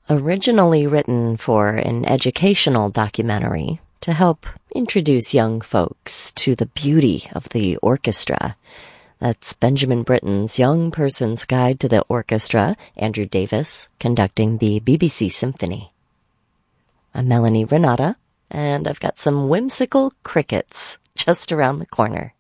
Originally written for an educational documentary to help introduce young folks to the beauty of the orchestra. That's Benjamin Britten's Young Person's Guide to the Orchestra, Andrew Davis conducting the BBC Symphony. I'm Melanie Renata, and I've got some whimsical crickets just around the corner.